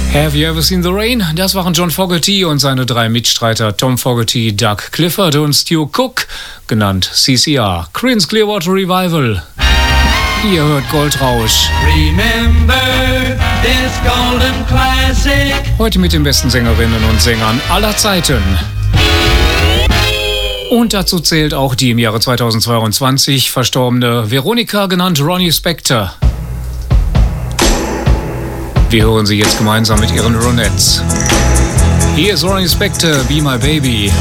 Have you ever seen the rain? Das waren John Fogerty und seine drei Mitstreiter Tom Fogerty, Doug Clifford und Stu Cook, genannt CCR, Creedence Clearwater Revival. Ihr hört Goldrausch. Remember this golden classic. Heute mit den besten Sängerinnen und Sängern aller Zeiten. Und dazu zählt auch die im Jahre 2022 verstorbene Veronica, genannt Ronnie Spector. Wir hören sie jetzt gemeinsam mit ihren Ronettes. Hier ist Ronnie Spector, Be My Baby.